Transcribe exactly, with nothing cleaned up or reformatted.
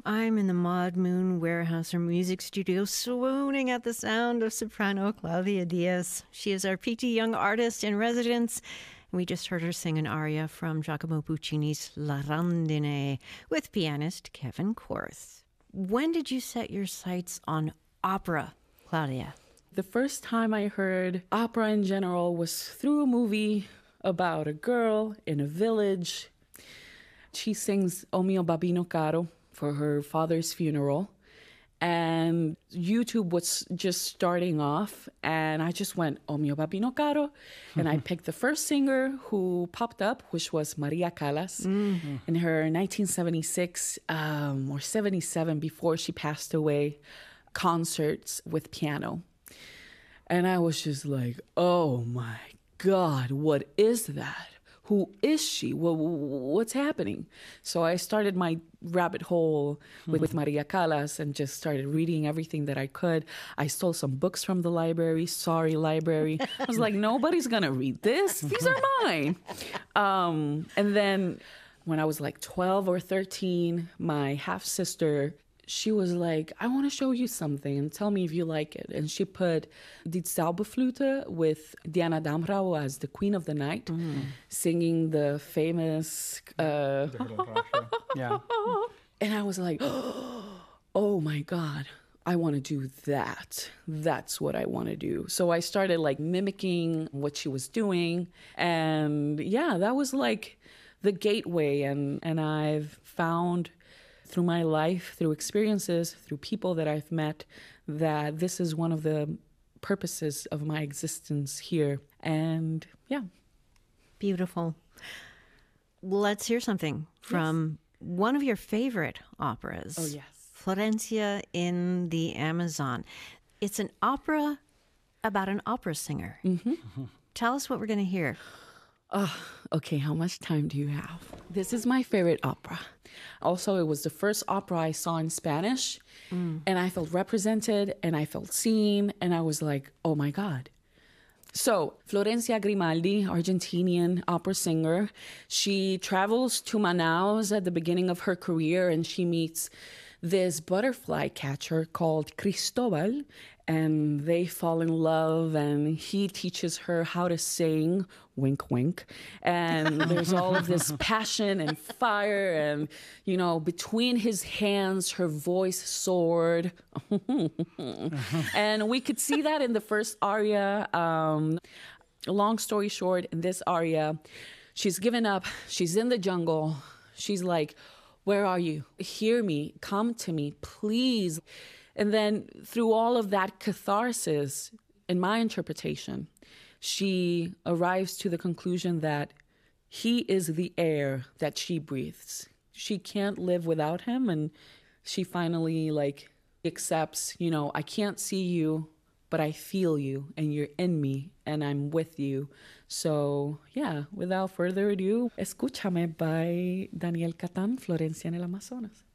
I'm in the Maud Moon Warehouse, her music studio, swooning at the sound of soprano Claudia Diaz. She is our P T Young Artist in Residence. We just heard her sing an aria from Giacomo Puccini's La Rondine with pianist Kevin Korth. When did you set your sights on opera, Claudia? The first time I heard opera in general was through a movie about a girl in a village. She sings O mio babino caro for her father's funeral. And YouTube was just starting off, and I just went, O mio babino caro. And I picked the first singer who popped up, which was Maria Callas, mm-hmm. in her nineteen seventy-six um, or seventy-seven, before she passed away, concerts with piano. And I was just like, oh my God, what is that? Who is she? Well, what's happening? So I started my rabbit hole with, with Maria Callas and just started reading everything that I could. I stole some books from the library. Sorry, library. I was like, nobody's going to read this. These are mine. Um, and then when I was like twelve or thirteen, my half-sister, she was like, I want to show you something and tell me if you like it. And she put Die Zauberflöte with Diana Damrau as the Queen of the Night, mm. singing the famous... Uh, yeah. And I was like, oh my God, I want to do that. That's what I want to do. So I started like mimicking what she was doing. And yeah, that was like the gateway. And, and I've found... through my life, through experiences, through people that I've met, that this is one of the purposes of my existence here. And yeah. Beautiful. Let's hear something from yes. one of your favorite operas. Oh, yes. Florencia in the Amazon. It's an opera about an opera singer. Mm-hmm. Mm-hmm. Tell us what we're going to hear. Oh, okay, how much time do you have? This is my favorite opera. Also, it was the first opera I saw in Spanish, mm. and I felt represented, and I felt seen, and I was like, oh my God. So, Florencia Grimaldi, Argentinian opera singer, she travels to Manaus at the beginning of her career, and she meets this butterfly catcher called Cristobal, and they fall in love, and he teaches her how to sing, wink, wink. And there's all of this passion and fire, and, you know, between his hands, her voice soared. And we could see that in the first aria. Um, long story short, in this aria, she's given up. She's in the jungle. She's like, where are you? Hear me. Come to me, please. And then through all of that catharsis, in my interpretation, she arrives to the conclusion that he is the air that she breathes. She can't live without him. And she finally like accepts, you know, I can't see you, but I feel you and you're in me and I'm with you. So yeah, without further ado, Escúchame by Daniel Catán, Florencia en el Amazonas.